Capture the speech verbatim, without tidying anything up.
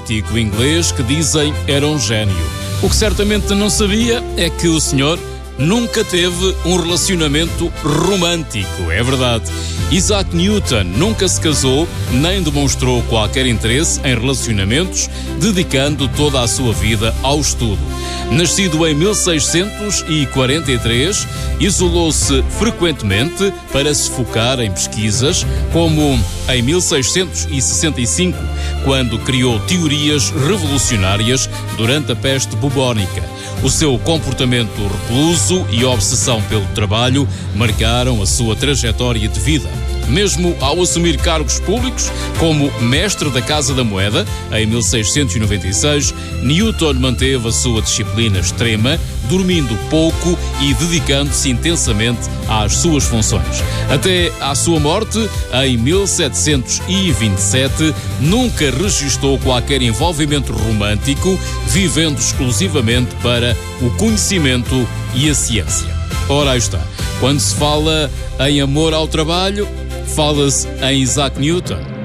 matemático inglês que dizem era um gênio. O que certamente não sabia é que o senhor nunca teve um relacionamento romântico, é verdade. Isaac Newton nunca se casou nem demonstrou qualquer interesse em relacionamentos, dedicando toda a sua vida ao estudo. Nascido em mil seiscentos e quarenta e três, isolou-se frequentemente para se focar em pesquisas, como em mil seiscentos e sessenta e cinco, quando criou teorias revolucionárias durante a peste bubónica. O seu comportamento recluso e obsessão pelo trabalho marcaram a sua trajetória de vida. Mesmo ao assumir cargos públicos, como mestre da Casa da Moeda, em mil seiscentos e noventa e seis, Newton manteve a sua disciplina extrema, dormindo pouco e dedicando-se intensamente às suas funções. Até à sua morte, em mil setecentos e vinte e sete, nunca registou qualquer envolvimento romântico, vivendo exclusivamente para o conhecimento e a ciência. Ora, aí está. Quando se fala em amor ao trabalho, fala-se em Isaac Newton.